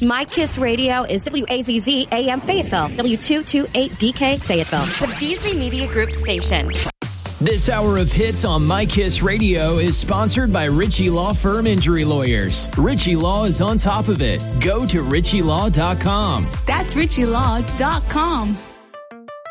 My Kiss Radio is WAZZ AM Fayetteville, W228DK Fayetteville. The Beasley Media Group station. This hour of hits on My Kiss Radio is sponsored by Ritchie Law Firm Injury Lawyers. Ritchie Law is on top of it. Go to ritchielaw.com. That's ritchielaw.com.